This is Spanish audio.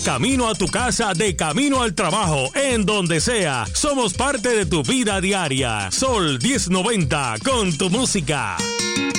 camino a tu casa, de camino al trabajo, en donde sea. Somos parte de tu vida diaria. Sol 1090, con tu música.